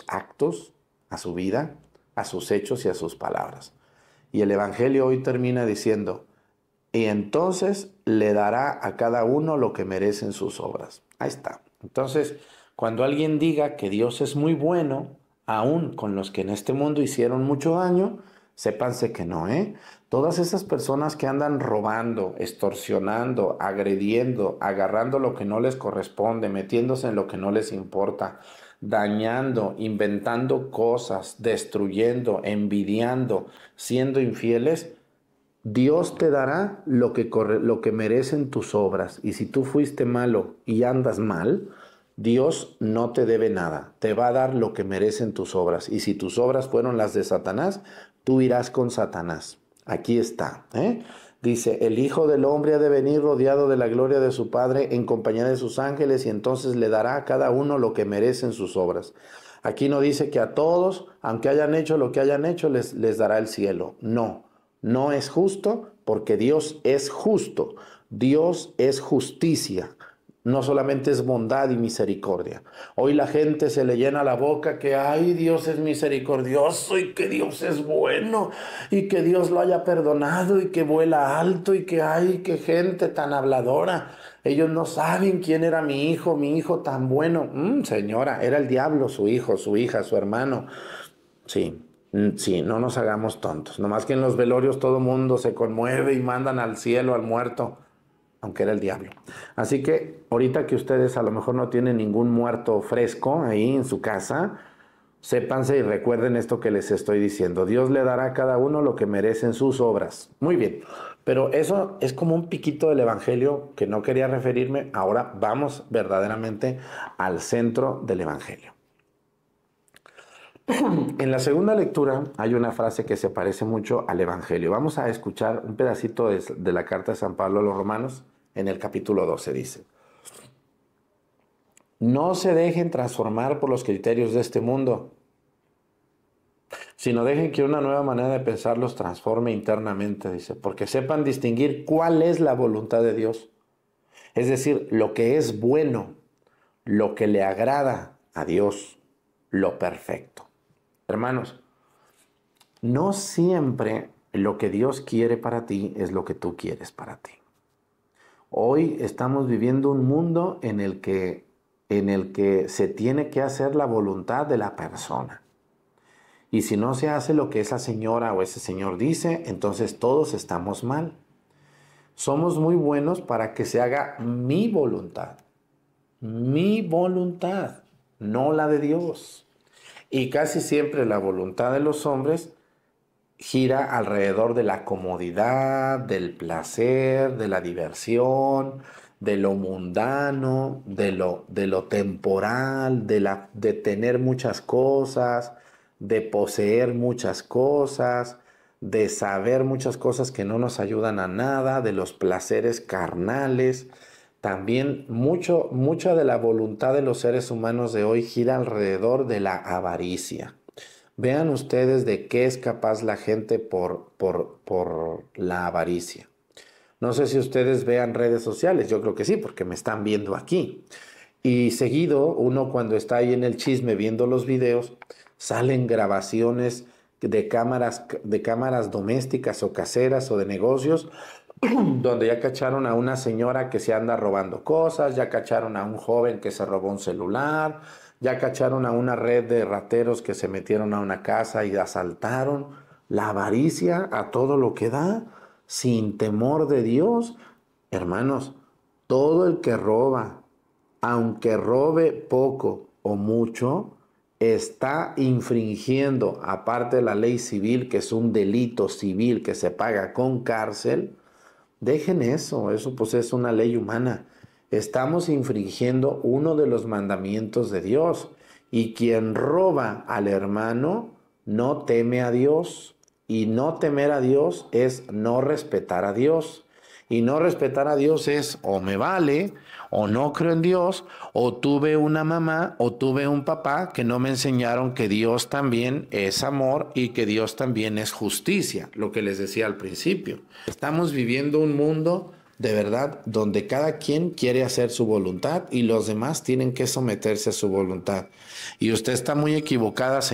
actos, a su vida, a sus hechos y a sus palabras. Y el Evangelio hoy termina diciendo, y entonces le dará a cada uno lo que merecen sus obras. Ahí está. Entonces, cuando alguien diga que Dios es muy bueno, aún con los que en este mundo hicieron mucho daño, sépanse que no, ¿eh? Todas esas personas que andan robando, extorsionando, agrediendo, agarrando lo que no les corresponde, metiéndose en lo que no les importa, dañando, inventando cosas, destruyendo, envidiando, siendo infieles, Dios te dará lo que merecen tus obras. Y si tú fuiste malo y andas mal, Dios no te debe nada. Te va a dar lo que merecen tus obras. Y si tus obras fueron las de Satanás, tú irás con Satanás. Aquí está, ¿eh? Dice, el Hijo del Hombre ha de venir rodeado de la gloria de su Padre en compañía de sus ángeles y entonces le dará a cada uno lo que merecen sus obras. Aquí no dice que a todos, aunque hayan hecho lo que hayan hecho, les dará el cielo. No. No es justo porque Dios es justo. Dios es justicia. No solamente es bondad y misericordia. Hoy la gente se le llena la boca que, ay, Dios es misericordioso y que Dios es bueno y que Dios lo haya perdonado y que vuela alto y que, ay, qué gente tan habladora. Ellos no saben quién era mi hijo tan bueno. Señora, era el diablo, su hijo, su hija, su hermano. Sí. Sí, no nos hagamos tontos. Nomás que en los velorios todo mundo se conmueve y mandan al cielo al muerto, aunque era el diablo. Así que ahorita que ustedes a lo mejor no tienen ningún muerto fresco ahí en su casa, sépanse y recuerden esto que les estoy diciendo. Dios le dará a cada uno lo que merecen sus obras. Muy bien, pero eso es como un piquito del Evangelio que no quería referirme. Ahora vamos verdaderamente al centro del Evangelio. En la segunda lectura hay una frase que se parece mucho al Evangelio. Vamos a escuchar un pedacito de la carta de San Pablo a los Romanos en el capítulo 12. Dice, no se dejen transformar por los criterios de este mundo, sino dejen que una nueva manera de pensar los transforme internamente, dice, porque sepan distinguir cuál es la voluntad de Dios. Es decir, lo que es bueno, lo que le agrada a Dios, lo perfecto. Hermanos, no siempre lo que Dios quiere para ti es lo que tú quieres para ti. Hoy estamos viviendo un mundo en el que se tiene que hacer la voluntad de la persona. Y si no se hace lo que esa señora o ese señor dice, entonces todos estamos mal. Somos muy buenos para que se haga mi voluntad, no la de Dios. Y casi siempre la voluntad de los hombres gira alrededor de la comodidad, del placer, de la diversión, de lo mundano, de lo temporal, de tener muchas cosas, de poseer muchas cosas, de saber muchas cosas que no nos ayudan a nada, de los placeres carnales. También mucha de la voluntad de los seres humanos de hoy gira alrededor de la avaricia. Vean ustedes de qué es capaz la gente por la avaricia. No sé si ustedes vean redes sociales, yo creo que sí, porque me están viendo aquí. Y seguido, uno cuando está ahí en el chisme viendo los videos, salen grabaciones de cámaras domésticas o caseras o de negocios, donde ya cacharon a una señora que se anda robando cosas, ya cacharon a un joven que se robó un celular, ya cacharon a una red de rateros que se metieron a una casa y asaltaron. La avaricia a todo lo que da, sin temor de Dios. Hermanos, todo el que roba, aunque robe poco o mucho, está infringiendo, aparte de la ley civil, que es un delito civil que se paga con cárcel. Dejen eso pues es una ley humana. Estamos infringiendo uno de los mandamientos de Dios. Y quien roba al hermano no teme a Dios. Y no temer a Dios es no respetar a Dios. Y no respetar a Dios es o me vale, o no creo en Dios, o tuve una mamá o tuve un papá que no me enseñaron que Dios también es amor y que Dios también es justicia, lo que les decía al principio. Estamos viviendo un mundo de verdad, donde cada quien quiere hacer su voluntad y los demás tienen que someterse a su voluntad. Y usted está muy equivocada,